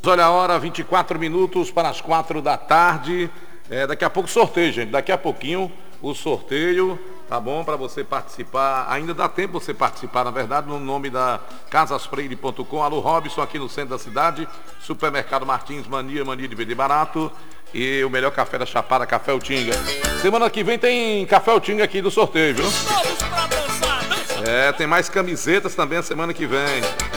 Olha a hora, 24 minutos para as 4 da tarde. Daqui a pouco sorteio, gente. Daqui a pouquinho o sorteio, tá bom? Para você participar. Ainda dá tempo você participar, na verdade, no nome da casasfreire.com. Alô, Robson, aqui no centro da cidade. Supermercado Martins, mania de vender barato. E o melhor café da Chapada, Café Utinga. Semana que vem tem Café Utinga aqui do sorteio, viu? Tem mais camisetas também a semana que vem.